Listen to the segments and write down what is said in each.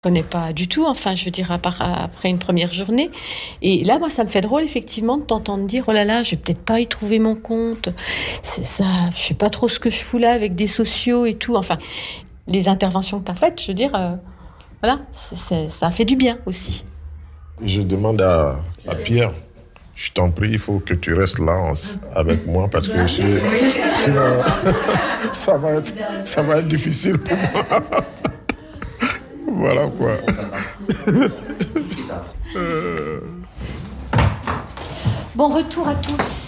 connais pas du tout, enfin, je veux dire, après une première journée. Et là, moi, ça me fait drôle, effectivement, de t'entendre dire, oh là là, je vais peut-être pas y trouver mon compte. C'est ça, je sais pas trop ce que je fous là avec des sociaux et tout. Enfin, les interventions que t'as faites, je veux dire, voilà, ça fait du bien aussi. Je demande à Pierre, je t'en prie, il faut que tu restes là avec moi parce que sinon, ça va être difficile pour moi. Voilà quoi. Bon retour à tous.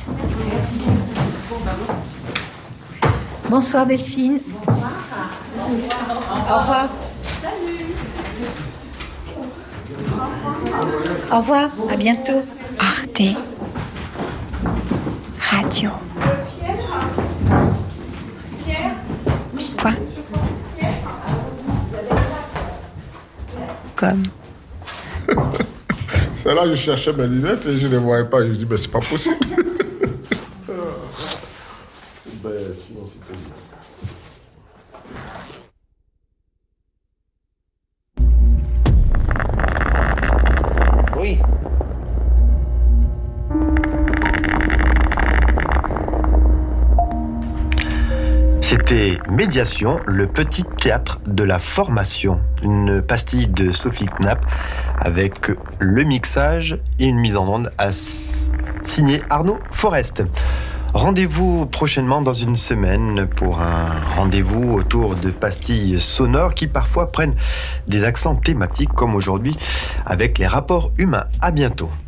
Bonsoir Delphine. Bonsoir. Au revoir. Salut. Au revoir, à bientôt. Arte Radio. Point. Comme. C'est là que je cherchais mes lunettes et je ne les voyais pas. Je me dis, mais c'est pas possible. Sinon, c'était bien. Oui. C'était Médiation, le petit théâtre de la formation. Une pastille de Sophie Knapp avec le mixage et une mise en onde signé Arnaud Forest. Rendez-vous prochainement dans une semaine pour un rendez-vous autour de pastilles sonores qui parfois prennent des accents thématiques comme aujourd'hui avec les rapports humains. À bientôt.